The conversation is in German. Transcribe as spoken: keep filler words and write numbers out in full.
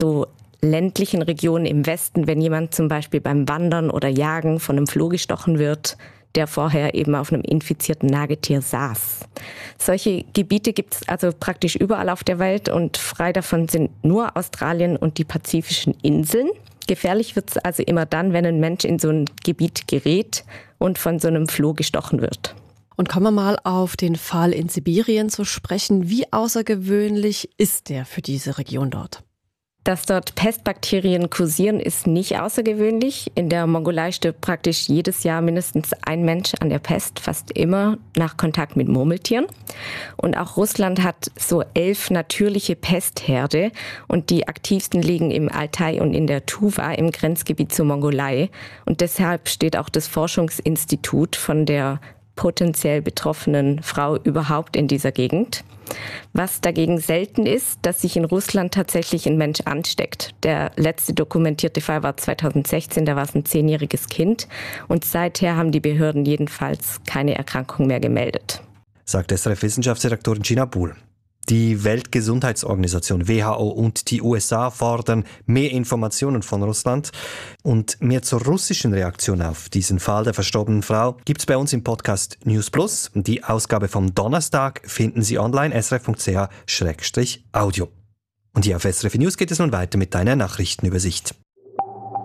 so ländlichen Regionen im Westen, wenn jemand zum Beispiel beim Wandern oder Jagen von einem Floh gestochen wird, der vorher eben auf einem infizierten Nagetier saß. Solche Gebiete gibt es also praktisch überall auf der Welt und frei davon sind nur Australien und die pazifischen Inseln. Gefährlich wird es also immer dann, wenn ein Mensch in so ein Gebiet gerät und von so einem Floh gestochen wird. Und kommen wir mal auf den Fall in Sibirien zu sprechen. Wie außergewöhnlich ist der für diese Region dort? Dass dort Pestbakterien kursieren, ist nicht außergewöhnlich. In der Mongolei stirbt praktisch jedes Jahr mindestens ein Mensch an der Pest, fast immer nach Kontakt mit Murmeltieren. Und auch Russland hat so elf natürliche Pestherde und die aktivsten liegen im Altai und in der Tuwa im Grenzgebiet zur Mongolei. Und deshalb steht auch das Forschungsinstitut von der potenziell betroffenen Frau überhaupt in dieser Gegend. Was dagegen selten ist, dass sich in Russland tatsächlich ein Mensch ansteckt. Der letzte dokumentierte Fall war zweitausendsechzehn, da war es ein zehnjähriges Kind. Und seither haben die Behörden jedenfalls keine Erkrankung mehr gemeldet. Sagt S R F-Wissenschaftsredaktorin Gina Buhl. Die Weltgesundheitsorganisation W H O und die U S A fordern mehr Informationen von Russland. Und mehr zur russischen Reaktion auf diesen Fall der verstorbenen Frau gibt's bei uns im Podcast News Plus. Die Ausgabe vom Donnerstag finden Sie online s r f punkt c h slash audio. Und hier auf S R F News geht es nun weiter mit einer Nachrichtenübersicht.